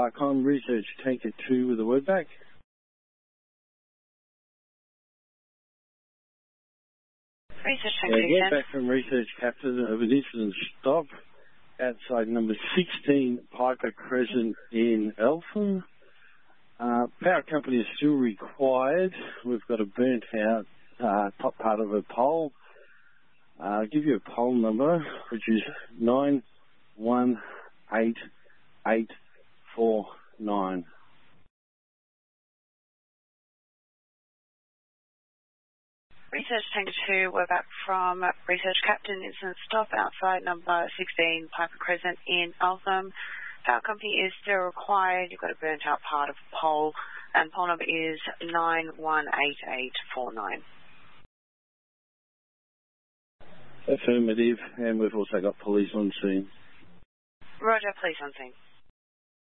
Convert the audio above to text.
Con Research Tanker 2 with the word back. Research Tanker 2, word back from Research Captain of an incident stop outside number 16 Piper Crescent in Eltham. Power company is still required. We've got a burnt out top part of a pole. I'll give you a pole number, which is 918849. Research Tanker 2, we're back from Research Captain, incident stop outside number 16 Piper Crescent in Eltham. Power company is still required. You've got a burnt out part of the pole, and pole number is 918849. Affirmative, and we've also got police on scene. Roger, police on scene.